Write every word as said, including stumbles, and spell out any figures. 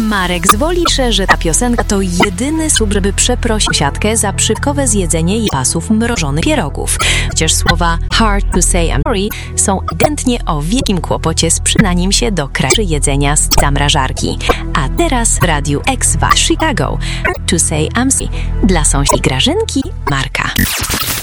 Marek zwoli pisze, że ta piosenka to jedyny sposób, żeby przeprosić siatkę za przypadkowe zjedzenie jej pasów mrożonych pierogów. Chociaż słowa hard to say I'm sorry są ewidentnie o wielkim kłopocie z przynaniem się do kraszy jedzenia z zamrażarki. A teraz w Radiu X w Chicago hard to say I'm sorry dla sąsiadki Grażynki Marka.